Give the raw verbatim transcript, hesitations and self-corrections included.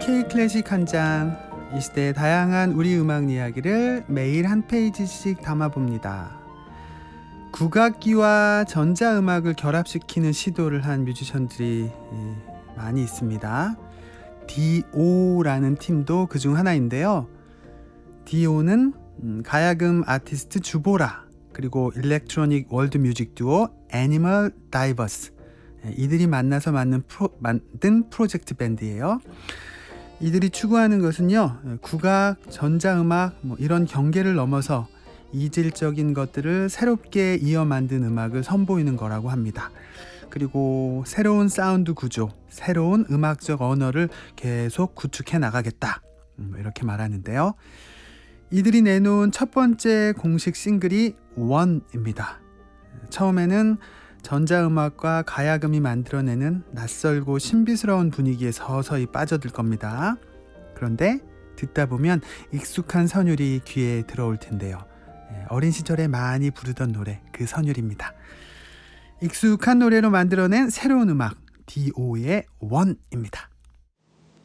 K-클래식 한 장, 이 시대의 다양한 우리 음악 이야기를 매일 한 페이지씩 담아봅니다. 국악기와 전자음악을 결합시키는 시도를 한 뮤지션들이 많이 있습니다. 디오라는 팀도 그중 하나인데요. 디오는 가야금 아티스트 주보라, 그리고 일렉트로닉 월드 뮤직 듀오 애니멀 다이버스, 이들이 만나서 만든, 프로, 만든 프로젝트 밴드예요. 이들이 추구하는 것은요, 국악, 전자음악 뭐 이런 경계를 넘어서 이질적인 것들을 새롭게 이어 만든 음악을 선보이는 거라고 합니다. 그리고 새로운 사운드 구조, 새로운 음악적 언어를 계속 구축해 나가겠다, 이렇게 말하는데요. 이들이 내놓은 첫 번째 공식 싱글이 원입니다. 처음에는 전자음악과 가야금이 만들어내는 낯설고 신비스러운 분위기에 서서히 빠져들 겁니다. 그런데 듣다 보면 익숙한 선율이 귀에 들어올 텐데요. 어린 시절에 많이 부르던 노래, 그 선율입니다. 익숙한 노래로 만들어낸 새로운 음악, 디오의 원입니다.